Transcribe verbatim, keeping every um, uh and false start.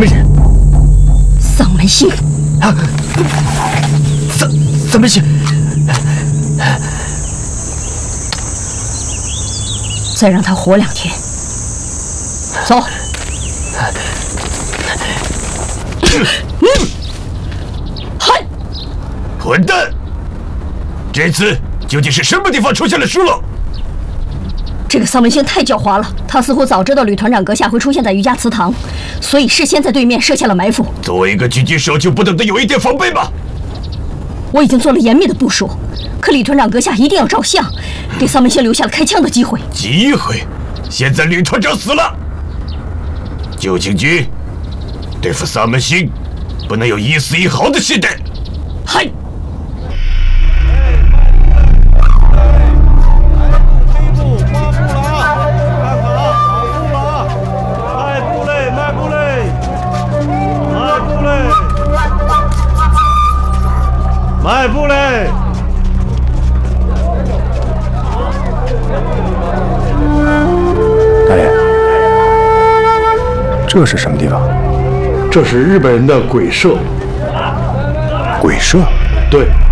么人？ 丧门星。 啊！丧丧门星。 再让他活两天。走。嗯。嗨！ 混蛋！这次究竟是什么地方出现了失漏？ 这个丧门星太狡猾了，他似乎早知道吕团长阁下会出现在瑜伽祠堂，所以事先在对面设下了埋伏。 作为一个狙击手，就不懂得有一点防备吗？ 我已经做了严密的部署，可吕团长阁下一定要照相，给丧门星留下了开枪的机会。 机会？现在吕团长死了，救警局对付丧门星，不能有一丝一毫的懈怠。 嗨！ 迈步嘞！ 大爷，这是什么地方？ 这是日本人的鬼社。 鬼社？ 对。